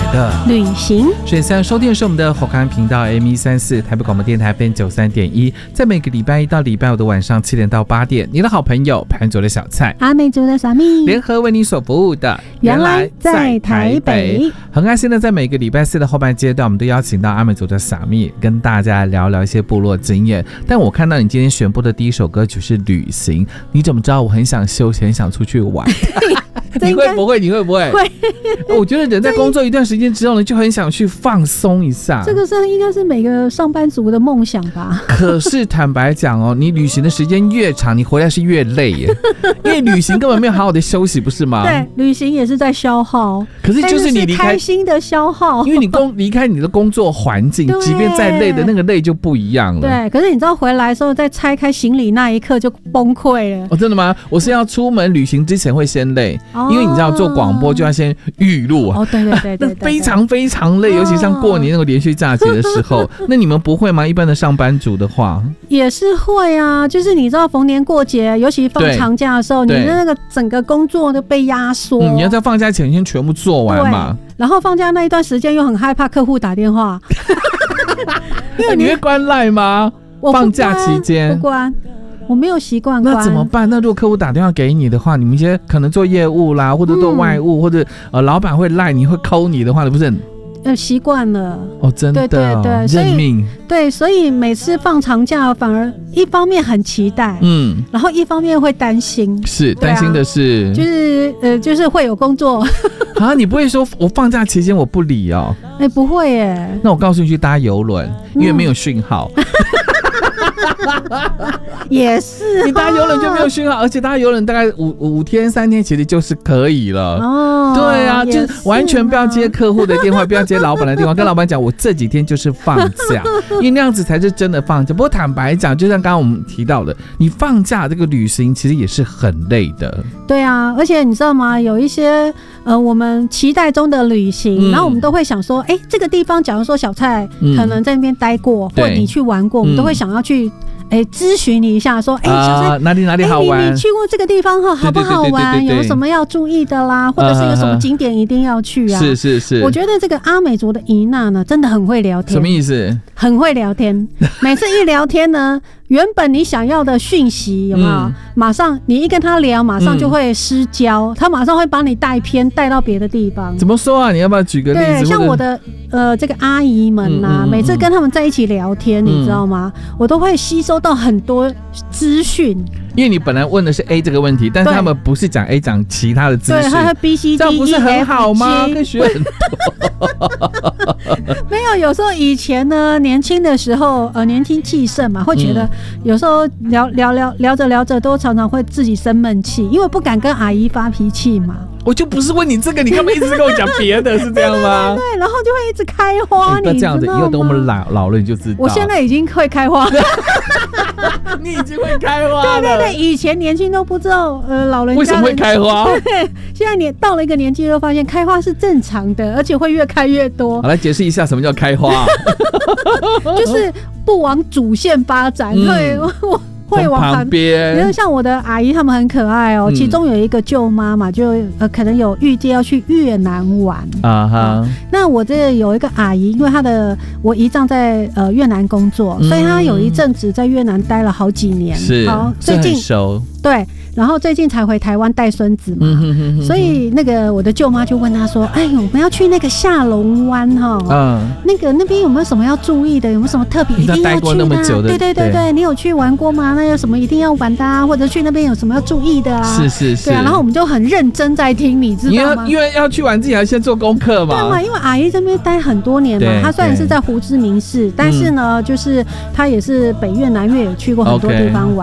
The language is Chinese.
的旅行。 所以现在收听的是我们的火康频道 AM134 台北广播电台 FM93.1，在每个礼拜一到礼拜五的晚上7点到8点，你的好朋友潘祖的小菜、 阿美族的傻蜜联合为你所服务的原来在台北。 很开心的，在每个礼拜四的后半阶段，我们都邀请到阿美族的傻蜜跟大家聊聊一些部落经验。但我看到你今天选播的第一首歌曲是旅行，你怎么知道我很想休闲，想出去玩？你会不会？会。我觉得人在工作一段时间之后呢，就很想去放松一下。 这个应该是每个上班族的梦想吧。 可是坦白讲哦，你旅行的时间越长，你回来是越累耶，因为旅行根本没有好好的休息，不是吗？ 对，旅行也是在消耗。 可是就是你离开开心的消耗， 因为你离开你的工作环境，即便再累的那个累就不一样了。 对，可是你知道回来的时候，在拆开行李那一刻就崩溃了。 哦，真的吗？我是要出门旅行之前会先累。因为你知道做广播就要先预录啊，对，非常非常累，尤其像过年那个连续假期的时候。那你们不会吗？一般的上班族的话也是会啊，就是你知道逢年过节，尤其放长假的时候，你的那个整个工作都被压缩。 你要在放假前先全部做完嘛。 然后放假那一段时间又很害怕客户打电话， 因为你会关赖吗？放假期间不关。我没有习惯关。 那怎么办？那如果客户打电话给你的话，你们一些可能做业务啦，或者做外务，或者老板会赖你，会call你的话，你不是很习惯了哦？真的，对，认命。 对，所以每次放长假，反而一方面很期待，然后一方面会担心。 是担心的是， 就是会有工作啊？你不会说我放假期间我不理哦？ 不会耶。 那我告诉你去搭邮轮，因为没有讯号。 也是， 你搭邮轮就没有讯号，而且搭邮轮大概5天3天其实就是可以了。哦，对啊，就是完全不要接客户的电话，不要接老板的电话，跟老板讲我这几天就是放假，因为那样子才是真的放假。不过坦白讲，就像刚刚我们提到的，你放假这个旅行其实也是很累的。对啊，而且你知道吗？有一些我们期待中的旅行，然后我们都会想说，这个地方，假如说小蔡可能在那边待过，或者你去玩过，我们都会想要去咨询你一下，说小蔡哪里好玩？ 你去过这个地方好不好玩？有什么要注意的啦？或者是有什么景点一定要去啊？ 是。 我觉得这个阿美族的伊娜呢，真的很会聊天。 什么意思？ 很会聊天，每次一聊天呢，原本你想要的讯息有没有？马上你一跟他聊，马上就会失焦，他马上会把你带偏，带到别的地方。 怎么说啊？你要不要举个例子？ 对，像我的这个阿姨们啊，每次跟他们在一起聊天，你知道吗？我都会吸收到很多资讯。 因为你本来问的是 A 这个问题，但是他们不是讲 A， 讲其他的资讯。 对，他会 B C D E F G， 这样不是很好吗？可以学很多。 没有，有时候以前呢，年轻的时候，年轻气盛嘛，会觉得有时候聊着都常常会自己生闷气，因为不敢跟阿姨发脾气嘛。 我就不是问你这个，你干嘛一直跟我讲别的？是这样吗？ 对，然后就会一直开花。 你这样子，以后等我们老了你就知道。 我现在已经会开花。 你已经会开花了。 对，以前年轻都不知道，老人家为什么会开花？ 对，现在到了一个年纪，就发现开花是正常的，而且会越开越多。 好，来解释一下什么叫开花。 就是不往主线发展，会往旁边。因为像我的阿姨他们很可爱哦，其中有一个舅妈嘛，就可能有预计要去越南玩啊哈。那我这有一个阿姨，因为我姨丈在越南工作，所以她有一阵子在越南待了好几年。 是，最近熟。对， 然后最近才回台湾带孙子嘛，所以那个我的舅妈就问她说：“哎，我们要去那个下龙湾哈，那边有没有什么要注意的？有没有什么特别一定要去的？对，你有去玩过吗？那有什么一定要玩的啊？或者去那边有什么要注意的啊？是，对啊。然后我们就很认真在听，你知道吗？ 因为要去玩自己还先做功课嘛。 对嘛，因为阿姨这边待很多年嘛，她虽然是在胡志明市，但是呢，就是她也是北越南越有去过很多地方玩。